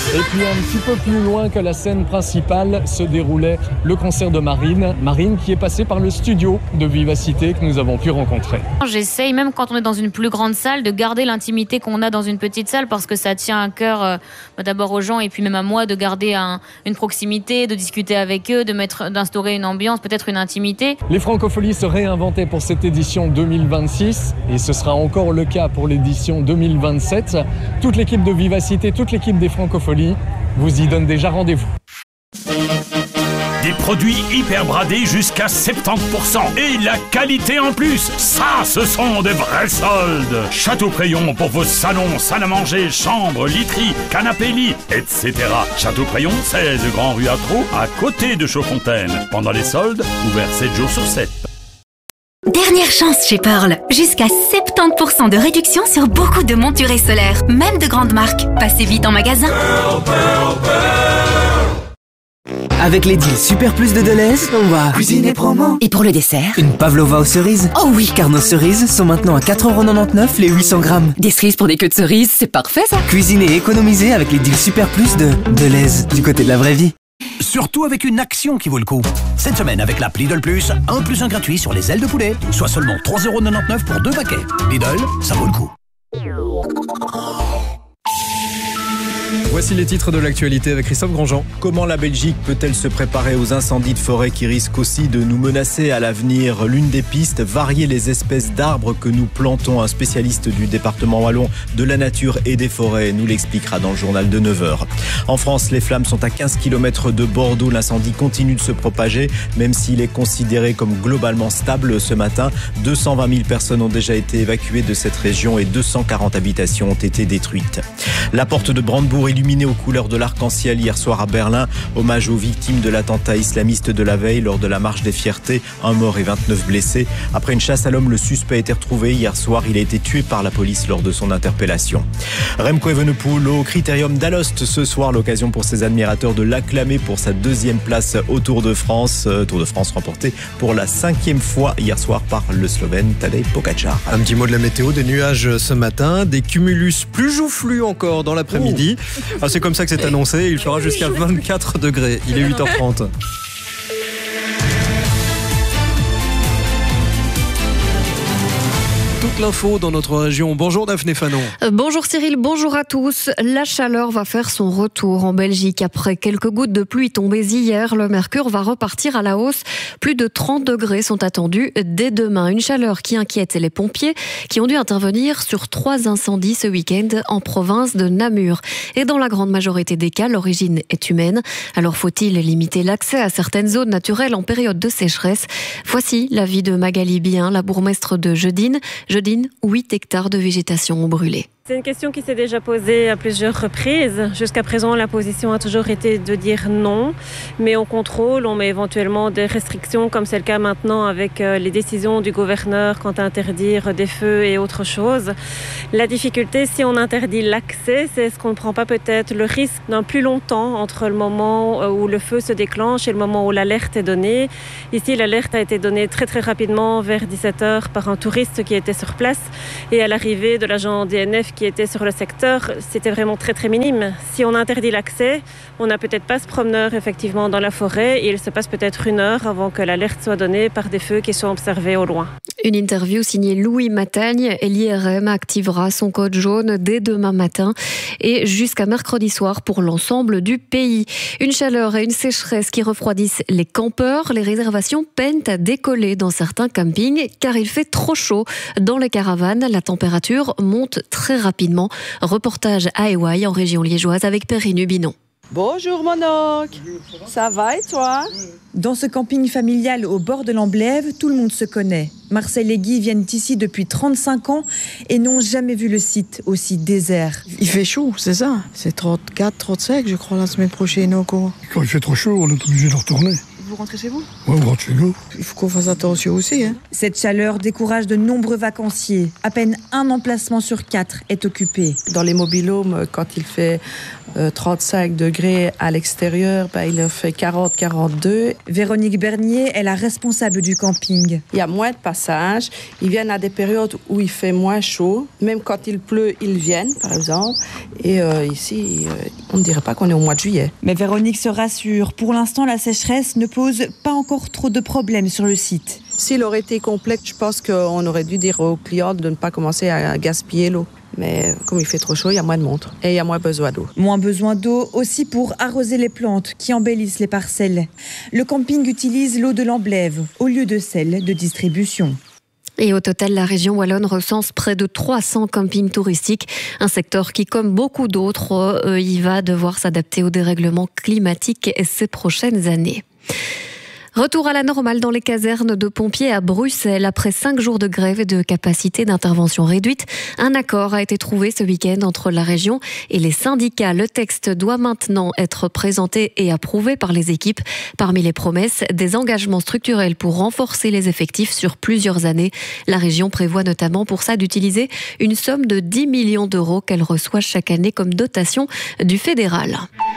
Et puis un petit peu plus loin que la scène principale se déroulait le concert de Marine. Marine qui est passée par le studio de Vivacité que nous avons pu rencontrer. J'essaye, même quand on est dans une plus grande salle, de garder l'intimité qu'on a dans une petite salle parce que ça tient à cœur d'abord aux gens et puis même à moi de garder une proximité, de discuter avec eux, d'instaurer une ambiance, peut-être une intimité. Les Francopholies se réinventaient pour cette édition 2026 et ce sera encore le cas pour l'édition 2027. Toute l'équipe de Vivacité, toute l'équipe des Francopholies vous y donne déjà rendez-vous. Des produits hyper bradés jusqu'à 70% et la qualité en plus. Ça, ce sont des vrais soldes. Château-Prayon pour vos salons, salles à manger, chambres, literies, canapés lits, etc. Château-Prayon, 16 Grand Rue Atro, à côté de Chaudfontaine. Pendant les soldes, ouvert 7 jours sur 7. Dernière chance chez Pearl. Jusqu'à 70% de réduction sur beaucoup de monturés solaires, même de grandes marques. Passez vite en magasin. Pearl, Pearl, Pearl. Avec les deals Super Plus de Deleuze, on va cuisiner promo. Et pour le dessert, une pavlova aux cerises. Oh oui, car nos cerises sont maintenant à 4,99€ les 800 grammes. Des cerises pour des queues de cerises, c'est parfait ça. Cuisiner et économiser avec les deals Super Plus de Deleuze, du côté de la vraie vie. Surtout avec une action qui vaut le coup. Cette semaine, avec l'app Lidl Plus, 1 + 1 gratuit sur les ailes de poulet, soit seulement 3,99€ pour 2 paquets. Lidl, ça vaut le coup. Voici les titres de l'actualité avec Christophe Grandjean. Comment la Belgique peut-elle se préparer aux incendies de forêt qui risquent aussi de nous menacer à l'avenir? L'une des pistes, varier les espèces d'arbres que nous plantons. Un spécialiste du département wallon de la nature et des forêts nous l'expliquera dans le journal de 9h. En France, les flammes sont à 15 km de Bordeaux. L'incendie continue de se propager, même s'il est considéré comme globalement stable ce matin. 220 000 personnes ont déjà été évacuées de cette région et 240 habitations ont été détruites. La porte de Brandebourg illuminée aux couleurs de l'arc-en-ciel hier soir à Berlin. Hommage aux victimes de l'attentat islamiste de la veille lors de la marche des fiertés. 1 mort et 29 blessés. Après une chasse à l'homme, le suspect a été retrouvé hier soir. Il a été tué par la police lors de son interpellation. Remco Evenepoel au Critérium d'Alost ce soir. L'occasion pour ses admirateurs de l'acclamer pour sa 2e place au Tour de France. Tour de France remporté pour la 5e fois hier soir par le Slovène Tadej Pogačar. Un petit mot de la météo, des nuages ce matin, des cumulus plus joufflus encore dans l'après-midi. C'est comme ça que c'est annoncé, il fera jusqu'à 24 degrés. Il est 8h30. Toute l'info dans notre région. Bonjour Daphné Fanon. Bonjour Cyril, bonjour à tous. La chaleur va faire son retour en Belgique. Après quelques gouttes de pluie tombées hier, le mercure va repartir à la hausse. Plus de 30 degrés sont attendus dès demain. Une chaleur qui inquiète les pompiers qui ont dû intervenir sur 3 incendies ce week-end en province de Namur. Et dans la grande majorité des cas, l'origine est humaine. Alors faut-il limiter l'accès à certaines zones naturelles en période de sécheresse? Voici l'avis de Magali Bien, la bourgmestre de Jeudine. 8 hectares de végétation ont brûlé. C'est une question qui s'est déjà posée à plusieurs reprises. Jusqu'à présent, la position a toujours été de dire non, mais on contrôle, on met éventuellement des restrictions, comme c'est le cas maintenant avec les décisions du gouverneur quant à interdire des feux et autre chose. La difficulté, si on interdit l'accès, c'est est-ce qu'on ne prend pas peut-être le risque d'un plus long temps entre le moment où le feu se déclenche et le moment où l'alerte est donnée. Ici, l'alerte a été donnée très très rapidement, vers 17h, par un touriste qui était sur place, et à l'arrivée de l'agent DNF qui était sur le secteur, c'était vraiment très très minime. Si on interdit l'accès, on n'a peut-être pas ce promeneur effectivement dans la forêt et il se passe peut-être 1 heure avant que l'alerte soit donnée par des feux qui sont observés au loin. Une interview signée Louis Matagne et l'IRM activera son code jaune dès demain matin et jusqu'à mercredi soir pour l'ensemble du pays. Une chaleur et une sécheresse qui refroidissent les campeurs. Les réservations peinent à décoller dans certains campings car il fait trop chaud. Dans les caravanes, la température monte très rapidement. Reportage à Ewaï en région liégeoise avec Perrine Hubinon. Bonjour mon oncle, ça va et toi? Dans ce camping familial au bord de l'Amblève, tout le monde se connaît. Marcel et Guy viennent ici depuis 35 ans et n'ont jamais vu le site aussi désert. Il fait chaud, c'est ça. C'est 34, 35 je crois la semaine prochaine encore. Quand il fait trop chaud, on est obligé de retourner. Vous rentrez chez vous? Oui, on rentre chez nous. Il faut qu'on fasse attention aussi. Cette chaleur décourage de nombreux vacanciers. À peine un emplacement sur 4 est occupé. Dans les mobil-homes, quand il fait 35 degrés à l'extérieur, il fait 40-42. Véronique Bernier est la responsable du camping. Il y a moins de passages. Ils viennent à des périodes où il fait moins chaud. Même quand il pleut, ils viennent, par exemple. Et ici, on ne dirait pas qu'on est au mois de juillet. Mais Véronique se rassure. Pour l'instant, la sécheresse ne pose pas encore trop de problèmes sur le site. S'il aurait été complet, je pense qu'on aurait dû dire aux clients de ne pas commencer à gaspiller l'eau. Mais comme il fait trop chaud, il y a moins de monde et il y a moins besoin d'eau. Moins besoin d'eau aussi pour arroser les plantes qui embellissent les parcelles. Le camping utilise l'eau de l'Amblève au lieu de celle de distribution. Et au total, la région wallonne recense près de 300 campings touristiques. Un secteur qui, comme beaucoup d'autres, y va devoir s'adapter au dérèglement climatique ces prochaines années. Retour à la normale dans les casernes de pompiers à Bruxelles. Après 5 jours de grève et de capacité d'intervention réduite, un accord a été trouvé ce week-end entre la région et les syndicats. Le texte doit maintenant être présenté et approuvé par les équipes. Parmi les promesses, des engagements structurels pour renforcer les effectifs sur plusieurs années. La région prévoit notamment pour ça d'utiliser une somme de 10 millions d'euros qu'elle reçoit chaque année comme dotation du fédéral.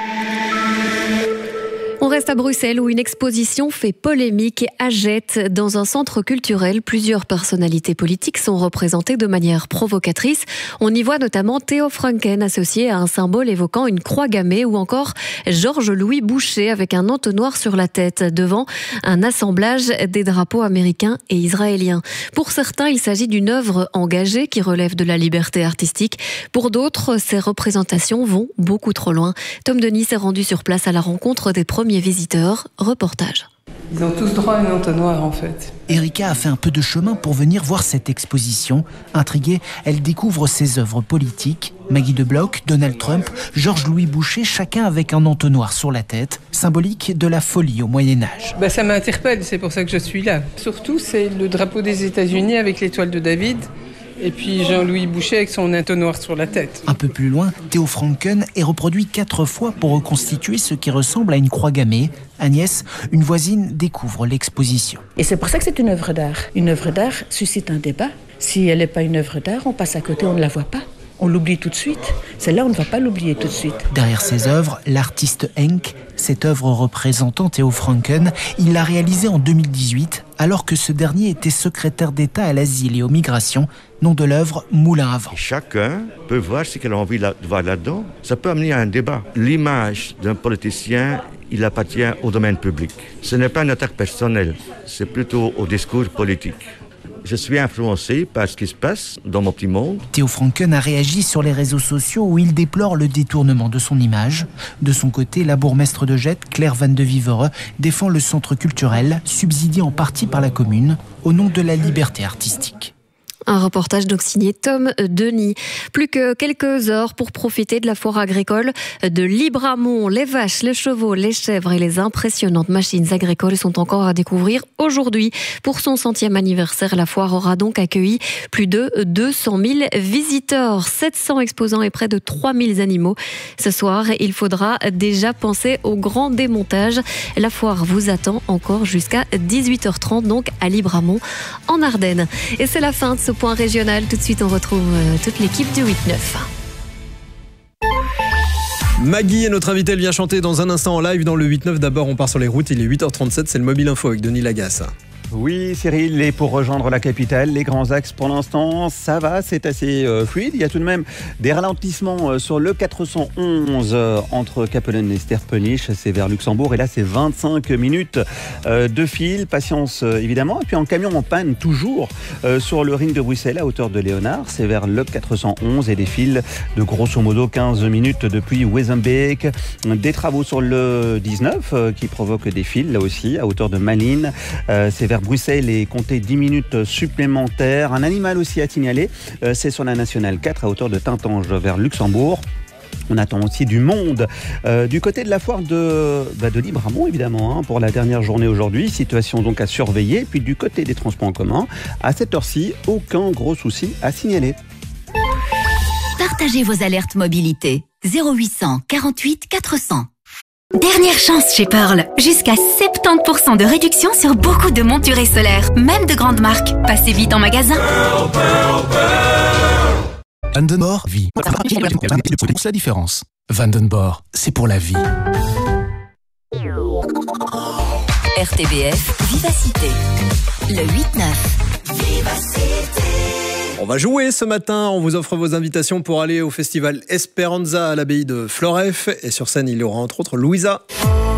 On reste à Bruxelles où une exposition fait polémique à Jette. Dans un centre culturel, plusieurs personnalités politiques sont représentées de manière provocatrice. On y voit notamment Theo Franken associé à un symbole évoquant une croix gammée ou encore Georges-Louis Boucher avec un entonnoir sur la tête devant un assemblage des drapeaux américains et israéliens. Pour certains, il s'agit d'une œuvre engagée qui relève de la liberté artistique. Pour d'autres, ces représentations vont beaucoup trop loin. Tom Denis s'est rendu sur place à la rencontre des premiers visiteurs. Reportage. Ils ont tous droit à un entonnoir en fait. Erika a fait un peu de chemin pour venir voir cette exposition. Intriguée, elle découvre ses œuvres politiques. Maggie de Bloch, Donald Trump, Georges-Louis Boucher, chacun avec un entonnoir sur la tête, symbolique de la folie au Moyen-Âge. Ça m'interpelle, c'est pour ça que je suis là. Surtout, c'est le drapeau des États-Unis avec l'étoile de David. Et puis Jean-Louis Boucher avec son entonnoir sur la tête. Un peu plus loin, Theo Franken est reproduit 4 fois pour reconstituer ce qui ressemble à une croix gammée. Agnès, une voisine, découvre l'exposition. Et c'est pour ça que c'est une œuvre d'art. Une œuvre d'art suscite un débat. Si elle n'est pas une œuvre d'art, on passe à côté, on ne la voit pas. On l'oublie tout de suite. Celle-là, on ne va pas l'oublier tout de suite. Derrière ses œuvres, l'artiste Henk, cette œuvre représentant Theo Franken, il l'a réalisée en 2018, alors que ce dernier était secrétaire d'État à l'asile et aux migrations, nom de l'œuvre Moulin à vent. Chacun peut voir ce qu'il a envie de voir là-dedans. Ça peut amener à un débat. L'image d'un politicien, il appartient au domaine public. Ce n'est pas une attaque personnelle, c'est plutôt au discours politique. Je suis influencé par ce qui se passe dans mon petit monde. Theo Franken a réagi sur les réseaux sociaux où il déplore le détournement de son image. De son côté, la bourgmestre de Jette, Claire Van de Vivere, défend le centre culturel, subsidié en partie par la commune, au nom de la liberté artistique. Un reportage donc signé Tom Denis. Plus que quelques heures pour profiter de la foire agricole de Libramont. Les vaches, les chevaux, les chèvres et les impressionnantes machines agricoles sont encore à découvrir aujourd'hui. Pour son 100e anniversaire, la foire aura donc accueilli plus de 200 000 visiteurs, 700 exposants et près de 3000 animaux. Ce soir, il faudra déjà penser au grand démontage. La foire vous attend encore jusqu'à 18h30 donc à Libramont en Ardennes. Et c'est la fin de ce point régional. Tout de suite, on retrouve toute l'équipe du 8-9. Maggie est notre invitée, elle vient chanter dans un instant en live dans le 8-9. D'abord, on part sur les routes, il est 8h37, c'est le Mobile Info avec Denis Lagasse. Oui, Cyril, et pour rejoindre la capitale, les grands axes pour l'instant, ça va, c'est assez fluide. Il y a tout de même des ralentissements sur le 411 entre Capellen et Sterpenich, c'est vers Luxembourg, et là c'est 25 minutes de fil. Patience évidemment, et puis en camion en panne toujours sur le ring de Bruxelles à hauteur de Léonard, c'est vers le 411 et des fils de grosso modo 15 minutes depuis Wezenbeek. Des travaux sur le 19 qui provoquent des fils là aussi à hauteur de Malines, c'est vers Bruxelles et comptez 10 minutes supplémentaires. Un animal aussi à signaler, c'est sur la Nationale 4 à hauteur de Tintange vers Luxembourg. On attend aussi du monde du côté de la foire de Libramont évidemment pour la dernière journée aujourd'hui. Situation donc à surveiller. Puis du côté des transports en commun, à cette heure-ci, aucun gros souci à signaler. Partagez vos alertes mobilité. 0800 48 400. Dernière chance chez Pearl. Jusqu'à 70% de réduction sur beaucoup de montures solaires, même de grandes marques. Passez vite en magasin. Pearl, Pearl, Pearl. Anne de Mort, vie. C'est la différence. Vandenborg, c'est pour la vie. RTBF Vivacité, le 8-9. Vivacité. On va jouer ce matin, on vous offre vos invitations pour aller au festival Esperanza à l'abbaye de Floreffe. Et sur scène, il y aura entre autres Louisa.